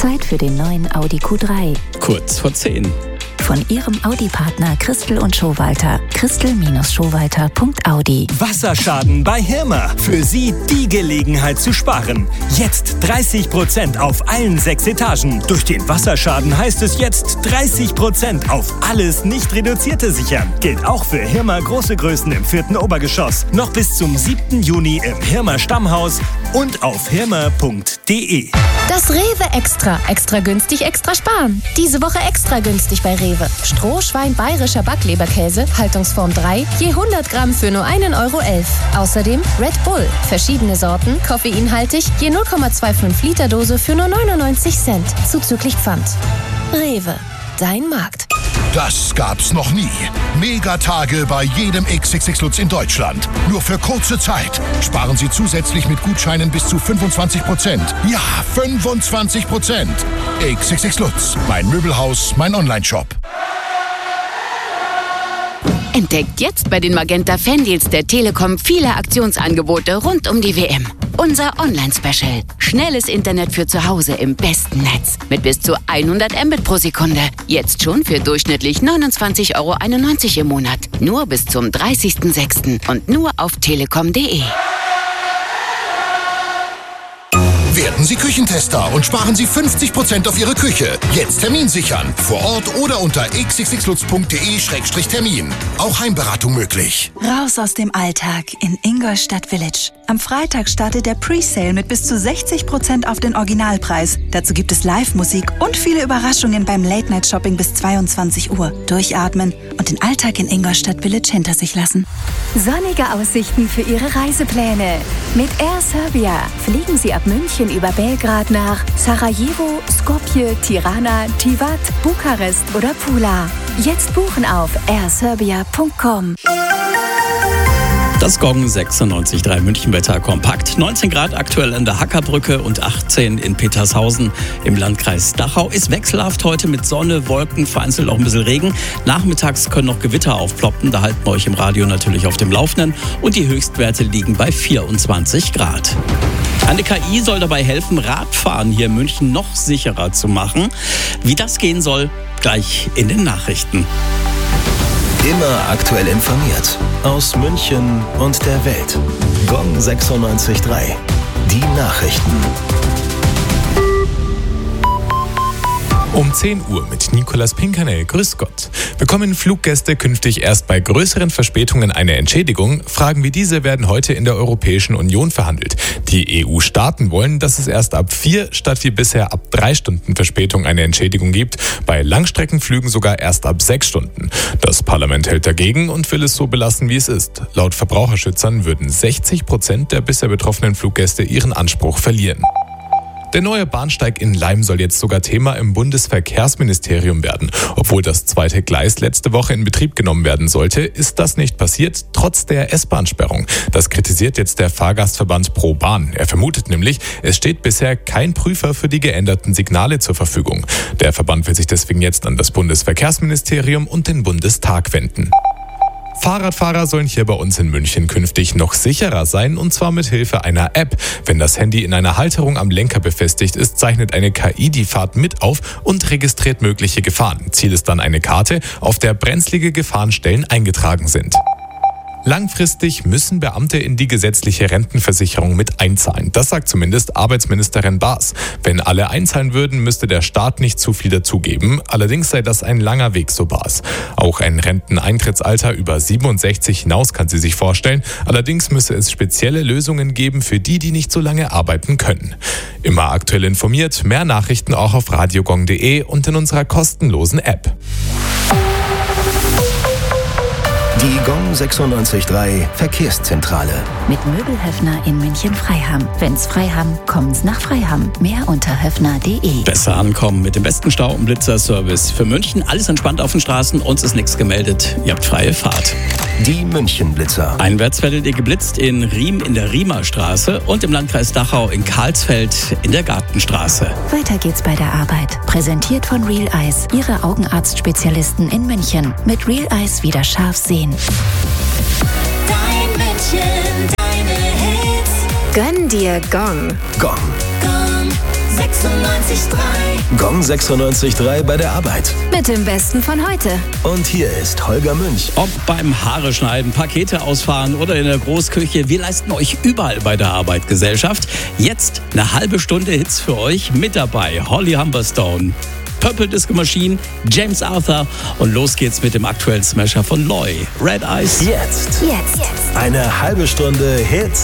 Zeit für den neuen Audi Q3. Kurz vor 10. Von Ihrem Audi-Partner Christel und Schowalter. Christel-Schowalter.audi. Wasserschaden bei Hirmer. Für Sie die Gelegenheit zu sparen. Jetzt 30% auf allen 6 Etagen. Durch den Wasserschaden heißt es jetzt 30% auf alles Nicht-Reduzierte sichern. Gilt auch für Hirmer große Größen im 4. Obergeschoss. Noch bis zum 7. Juni im Hirmer Stammhaus und auf hirmer.de. Das Rewe Extra. Extra günstig, extra sparen. Diese Woche extra günstig bei Rewe. Strohschwein bayerischer Backleberkäse, Haltungsform 3, je 100 Gramm für nur 1,11 Euro. Außerdem Red Bull, verschiedene Sorten, koffeinhaltig, je 0,25 Liter Dose für nur 99 Cent, zuzüglich Pfand. Rewe, dein Markt. Das gab's noch nie. Megatage bei jedem XXX Lutz in Deutschland. Nur für kurze Zeit. Sparen Sie zusätzlich mit Gutscheinen bis zu 25%. Ja, 25%. XXX Lutz. Mein Möbelhaus, mein Onlineshop. Entdeckt jetzt bei den Magenta Fandeals der Telekom viele Aktionsangebote rund um die WM. Unser Online-Special. Schnelles Internet für zu Hause im besten Netz. Mit bis zu 100 Mbit pro Sekunde. Jetzt schon für durchschnittlich 29,91 Euro im Monat. Nur bis zum 30.06. und nur auf telekom.de. Werden Sie Küchentester und sparen Sie 50% auf Ihre Küche. Jetzt Termin sichern. Vor Ort oder unter xxxlutz.de/termin. Auch Heimberatung möglich. Raus aus dem Alltag in Ingolstadt Village. Am Freitag startet der Presale mit bis zu 60% auf den Originalpreis. Dazu gibt es Live-Musik und viele Überraschungen beim Late-Night-Shopping bis 22 Uhr. Durchatmen und den Alltag in Ingolstadt Village hinter sich lassen. Sonnige Aussichten für Ihre Reisepläne. Mit Air Serbia fliegen Sie ab München über Belgrad nach Sarajevo, Skopje, Tirana, Tivat, Bukarest oder Pula. Jetzt buchen auf airserbia.com. Das Gong 96.3 Münchenwetter kompakt. 19 Grad aktuell an der Hackerbrücke und 18 in Petershausen im Landkreis Dachau. Ist wechselhaft heute mit Sonne, Wolken, vereinzelt auch ein bisschen Regen. Nachmittags können noch Gewitter aufploppen. Da halten wir euch im Radio natürlich auf dem Laufenden. Und die Höchstwerte liegen bei 24 Grad. Eine KI soll dabei helfen, Radfahren hier in München noch sicherer zu machen. Wie das gehen soll, gleich in den Nachrichten. Immer aktuell informiert. Aus München und der Welt. Gong 96.3. Die Nachrichten. Um 10 Uhr mit Nicolas Pinkernel. Grüß Gott. Bekommen Fluggäste künftig erst bei größeren Verspätungen eine Entschädigung? Fragen wie diese werden heute in der Europäischen Union verhandelt. Die EU-Staaten wollen, dass es erst ab 4 statt wie bisher ab 3 Stunden Verspätung eine Entschädigung gibt. Bei Langstreckenflügen sogar erst ab 6 Stunden. Das Parlament hält dagegen und will es so belassen, wie es ist. Laut Verbraucherschützern würden 60% der bisher betroffenen Fluggäste ihren Anspruch verlieren. Der neue Bahnsteig in Laim soll jetzt sogar Thema im Bundesverkehrsministerium werden. Obwohl das zweite Gleis letzte Woche in Betrieb genommen werden sollte, ist das nicht passiert, trotz der S-Bahn-Sperrung. Das kritisiert jetzt der Fahrgastverband ProBahn. Er vermutet nämlich, es steht bisher kein Prüfer für die geänderten Signale zur Verfügung. Der Verband will sich deswegen jetzt an das Bundesverkehrsministerium und den Bundestag wenden. Fahrradfahrer sollen hier bei uns in München künftig noch sicherer sein, und zwar mit Hilfe einer App. Wenn das Handy in einer Halterung am Lenker befestigt ist, zeichnet eine KI die Fahrt mit auf und registriert mögliche Gefahren. Ziel ist dann eine Karte, auf der brenzlige Gefahrenstellen eingetragen sind. Langfristig müssen Beamte in die gesetzliche Rentenversicherung mit einzahlen. Das sagt zumindest Arbeitsministerin Baas. Wenn alle einzahlen würden, müsste der Staat nicht zu viel dazugeben. Allerdings sei das ein langer Weg, so Baas. Auch ein Renteneintrittsalter über 67 hinaus kann sie sich vorstellen. Allerdings müsse es spezielle Lösungen geben für die, die nicht so lange arbeiten können. Immer aktuell informiert, mehr Nachrichten auch auf radiogong.de und in unserer kostenlosen App. Die Gong 96.3 Verkehrszentrale. Mit Möbelhöfner in München-Freiham. Wenn's Freiham, kommen's nach Freiham. Mehr unter höfner.de. Besser ankommen mit dem besten Stau- und Blitzerservice. Für München alles entspannt auf den Straßen. Uns ist nichts gemeldet. Ihr habt freie Fahrt. Die München-Blitzer. Einwärts werdet ihr geblitzt in Riem in der Riemer Straße und im Landkreis Dachau in Karlsfeld in der Gartenstraße. Weiter geht's bei der Arbeit. Präsentiert von Real Eyes. Ihre Augenarztspezialisten in München. Mit Real Eyes wieder scharf sehen. Dein München, deine Hits. Gönn dir Gong. Gong. Gong 96.3. Gong 96.3 bei der Arbeit. Mit dem Besten von heute. Und hier ist Holger Münch. Ob beim Haare schneiden, Pakete ausfahren oder in der Großküche, wir leisten euch überall bei der Arbeit Gesellschaft. Jetzt eine halbe Stunde Hits für euch. Mit dabei Holly Humberstone, Purple Disco Machine, James Arthur und los geht's mit dem aktuellen Smasher von Loy, Red Eyes. Jetzt. Eine halbe Stunde Hits